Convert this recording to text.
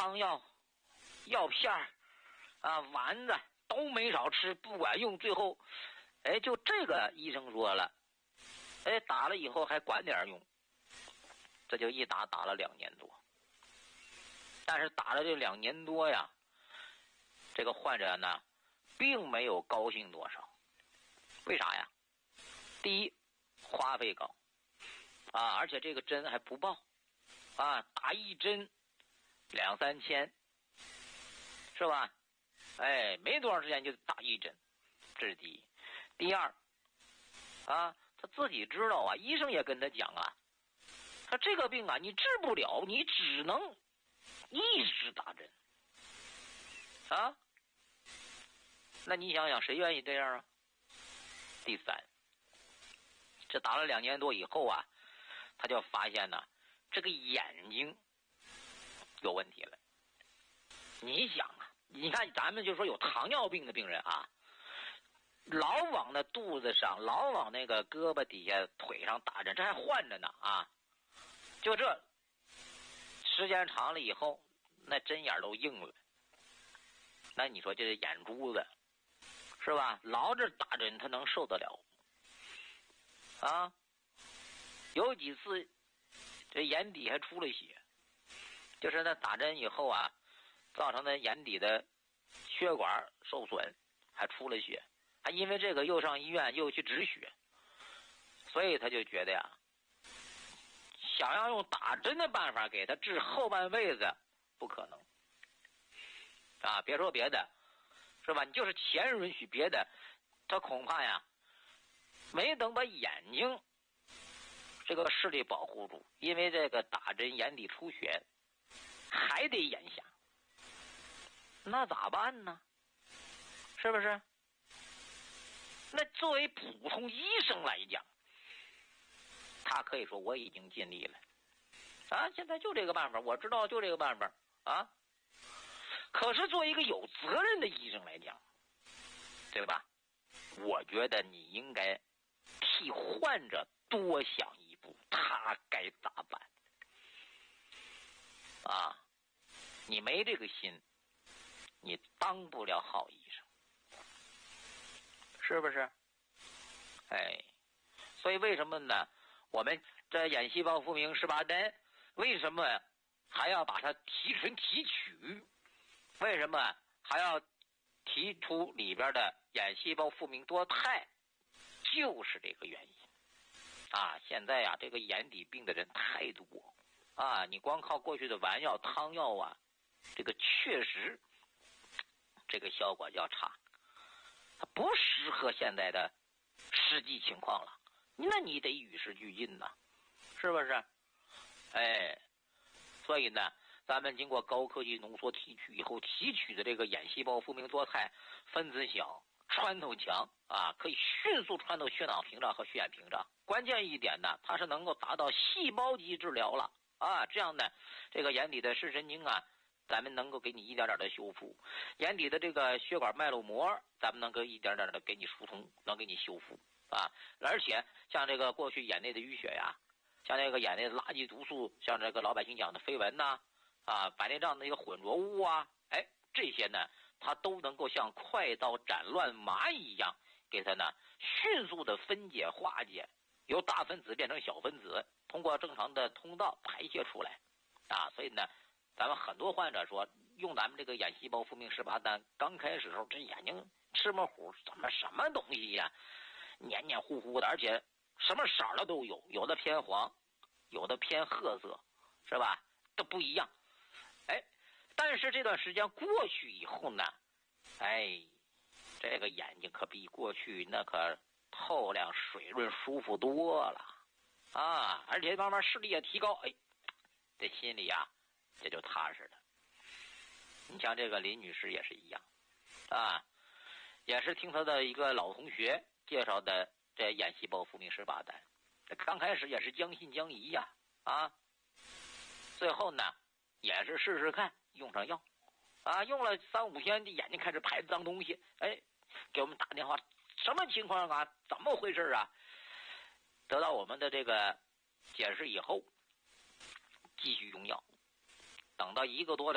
汤药、药片丸子都没少吃，不管用。最后，就这个医生说了，打了以后还管点用，这就一打了2年多。但是打了这2年多呀，这个患者呢，并没有高兴多少。为啥呀？第一，花费高而且这个针还不报打一针2-3千，是吧？没多长时间就打一针，这是第一。第二他自己知道医生也跟他讲他这个病你治不了，你只能一直打针那你想想谁愿意这样第三，这打了2年多以后他就发现这个眼睛有问题了。你想你看咱们就说有糖尿病的病人老往那肚子上，老往那个胳膊底下、腿上打针，这还换着呢就这时间长了以后，那针眼都硬了。那你说这是眼珠子是吧？老这打针他能受得了有几次这眼底还出了血，就是那打针以后造成的眼底的血管受损，还出了血，还因为这个又上医院又去止血。所以他就觉得想要用打针的办法给他治后半辈子不可能别说别的是吧？你就是钱允许别的，他恐怕没等把眼睛这个视力保护住，因为这个打针眼底出血还得眼瞎，那咋办呢？是不是？那作为普通医生来讲，他可以说我已经尽力了现在就这个办法，我知道就这个办法可是作为一个有责任的医生来讲，对吧？我觉得你应该替患者多想一步，他该咋办你没这个心，你当不了好医生，是不是？所以为什么呢？我们这眼细胞复明18单为什么还要把它提纯提取？为什么还要提出里边的眼细胞复明多肽？就是这个原因现在这个眼底病的人太多你光靠过去的丸药、汤药这个确实这个效果较差，它不适合现在的实际情况了。那你得与时俱进是不是？所以呢，咱们经过高科技浓缩提取以后，提取的这个眼细胞复明多肽分子小、穿透强可以迅速穿透血脑屏障和血眼屏障。关键一点呢，它是能够达到细胞级治疗了这样呢，这个眼底的视神经咱们能够给你一点点的修复，眼底的这个血管脉络膜咱们能够一点点的给你疏通，能给你修复而且像这个过去眼内的淤血像这个眼内的垃圾毒素，像这个老百姓讲的飞蚊白内障的一个混浊物这些呢它都能够像快刀斩乱麻一样给它呢迅速的分解化解，由大分子变成小分子，通过正常的通道排泄出来所以呢咱们很多患者说用咱们这个眼细胞复明18单刚开始的时候，这眼睛吃么糊，怎么什么东西黏黏糊糊的，而且什么色的都有，有的偏黄，有的偏褐色，是吧？都不一样但是这段时间过去以后呢这个眼睛可比过去那可透亮水润舒服多了而且慢慢视力也提高这心里这就踏实了。你像这个林女士也是一样也是听她的一个老同学介绍的这眼细胞复明18单，刚开始也是将信将疑最后呢也是试试看，用上药用了3-5天，这眼睛开始排脏东西给我们打电话，什么情况怎么回事得到我们的这个解释以后继续用药，等到1个多